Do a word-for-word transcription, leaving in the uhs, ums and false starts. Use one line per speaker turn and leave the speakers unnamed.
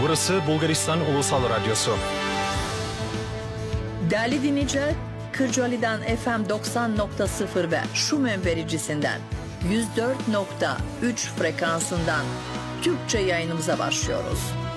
Burası Bulgaristan Ulusal Radyosu.
Değerli dinleyiciler, Kırcaali'den F M doksan nokta sıfır ve Şumen vericisinden yüz dört nokta üç frekansından Türkçe yayınımıza başlıyoruz.